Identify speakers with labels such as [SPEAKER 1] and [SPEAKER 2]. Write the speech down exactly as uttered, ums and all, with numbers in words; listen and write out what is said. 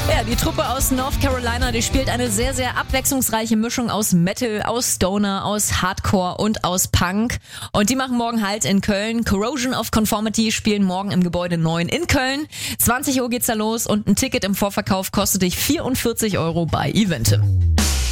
[SPEAKER 1] Ja, die Truppe aus North Carolina, die spielt eine sehr, sehr abwechslungsreiche Mischung aus Metal, aus Stoner, aus Hardcore und aus Punk. Und die machen morgen Halt in Köln. Corrosion of Conformity spielen morgen im Gebäude neun in Köln. zwanzig Uhr geht's da los und ein Ticket im Vorverkauf kostet dich vierundvierzig Euro bei Eventim.